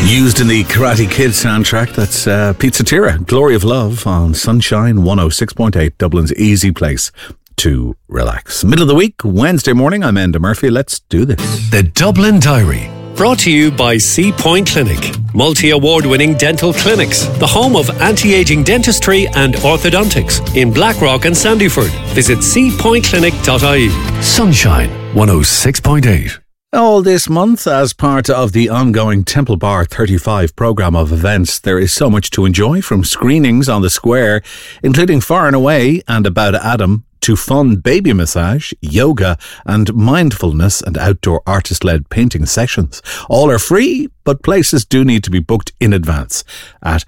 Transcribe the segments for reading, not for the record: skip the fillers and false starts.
Used in the Karate Kid soundtrack, that's Pizzatira, Glory of Love on Sunshine 106.8, Dublin's easy place to relax. Middle of the week, Wednesday morning, I'm Enda Murphy. Let's do this. The Dublin Diary. Brought to you by Sea Point Clinic, multi-award-winning dental clinics, the home of anti-aging dentistry and orthodontics in Blackrock and Sandyford. Visit seapointclinic.ie. Sunshine 106.8. All this month, as part of the ongoing Temple Bar 35 programme of events, there is so much to enjoy, from screenings on the square, including Far and Away and About Adam, to fun baby massage, yoga and mindfulness and outdoor artist-led painting sessions. All are free, but places do need to be booked in advance at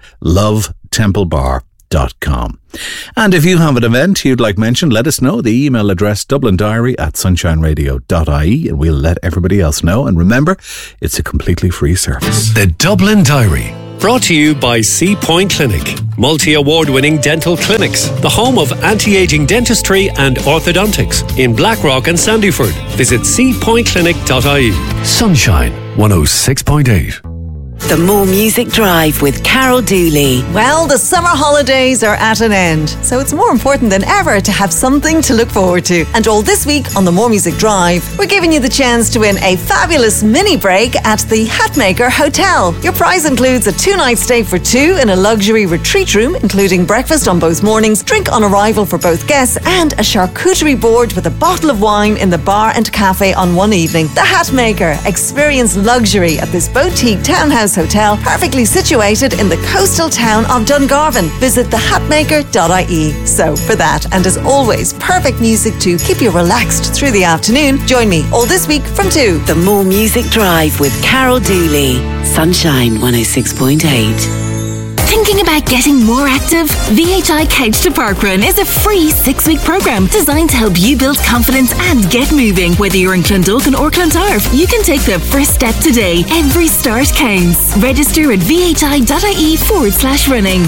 lovetemplebar.com. And if you have an event you'd like mentioned, let us know. The email address dublindiary@sunshineradio.ie, and we'll let everybody else know. And remember, it's a completely free service. The Dublin Diary. Brought to you by Sea Point Clinic, multi-award-winning dental clinics, the home of anti-aging dentistry and orthodontics in Blackrock and Sandyford. Visit seapointclinic.ie. Sunshine 106.8. The More Music Drive with Carol Dooley. Well, the summer holidays are at an end, so it's more important than ever to have something to look forward to. And all this week on the More Music Drive, we're giving you the chance to win a fabulous mini break at the Hatmaker Hotel. Your prize includes a 2-night stay for two in a luxury retreat room, including breakfast on both mornings, drink on arrival for both guests, and a charcuterie board with a bottle of wine in the bar and cafe on one evening. The Hatmaker. Experience luxury at this boutique townhouse hotel, perfectly situated in the coastal town of Dungarvan. Visit thehatmaker.ie. So for that, and as always, perfect music to keep you relaxed through the afternoon, join me all this week from 2. The More Music Drive with Carol Dooley. Sunshine 106.8. Thinking about getting more active? VHI Couch to Parkrun is a free 6-week programme designed to help you build confidence and get moving. Whether you're in Clondalkin or Clontarf, you can take the first step today. Every start counts. Register at vhi.ie/running.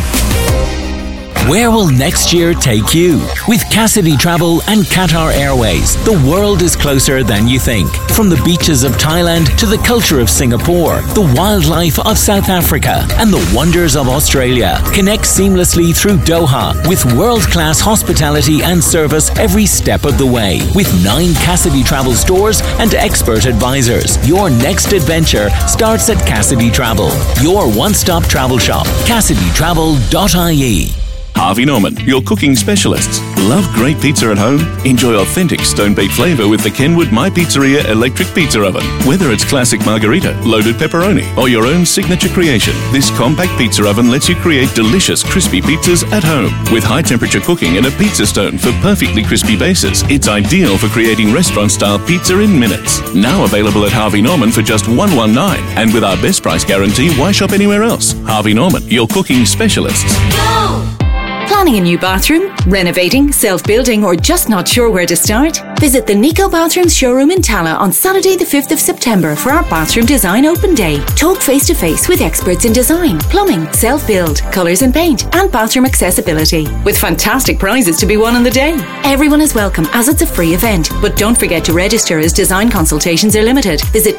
Where will next year take you? With Cassidy Travel and Qatar Airways, the world is closer than you think. From the beaches of Thailand to the culture of Singapore, the wildlife of South Africa, and the wonders of Australia. Connect seamlessly through Doha with world-class hospitality and service every step of the way. With 9 Cassidy Travel stores and expert advisors. Your next adventure starts at Cassidy Travel, your one-stop travel shop. CassidyTravel.ie. Harvey Norman, your cooking specialists. Love great pizza at home? Enjoy authentic stone-baked flavour with the Kenwood My Pizzeria electric pizza oven. Whether it's classic margarita, loaded pepperoni, or your own signature creation, this compact pizza oven lets you create delicious crispy pizzas at home. With high-temperature cooking and a pizza stone for perfectly crispy bases, it's ideal for creating restaurant-style pizza in minutes. Now available at Harvey Norman for just $119, and with our best price guarantee, why shop anywhere else? Harvey Norman, your cooking specialists. Go! Planning a new bathroom, renovating, self-building, or just not sure where to start? Visit the Nico Bathrooms showroom in Tala on Saturday the 5th of September for our bathroom design open day. Talk face-to-face with experts in design, plumbing, self-build, colours and paint, and bathroom accessibility, with fantastic prizes to be won on the day. Everyone is welcome as it's a free event, but don't forget to register as design consultations are limited. Visit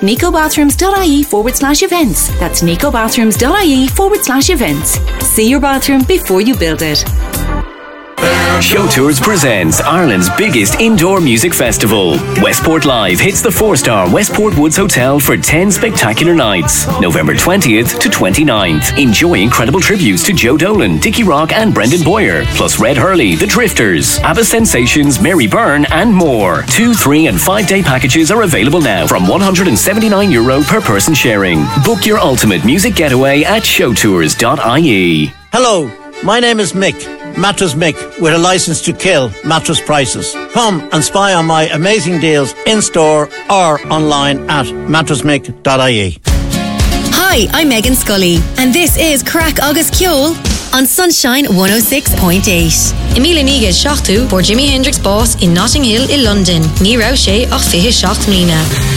nicobathrooms.ie/events. That's nicobathrooms.ie/events. See your bathroom before you build it. Show Tours presents Ireland's biggest indoor music festival. Westport Live hits the 4-star Westport Woods Hotel for 10 spectacular nights, November 20th to 29th. Enjoy incredible tributes to Joe Dolan, Dickie Rock and Brendan Boyer, plus Red Hurley, The Drifters, ABBA Sensations, Mary Byrne and more. 2, 3 and 5-day packages are available now from €179 per person sharing. Book your ultimate music getaway at showtours.ie. Hello, my name is Mick. Mattress Mick, with a license to kill mattress prices. Come and spy on my amazing deals in-store or online at mattressmick.ie. Hi, I'm Megan Scully, and this is Crack Agus Kjol on Sunshine 106.8. Emile Niga seachtú for Jimi Hendrix Boss in Notting Hill in London. Ní raibh sé ach fiche seacht mlíne.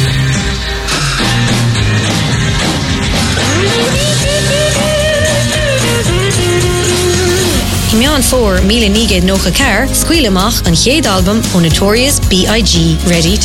Meán fór míle nígéad nócha car, scuil amach an chéad album ó Notorious B.I.G. Ready to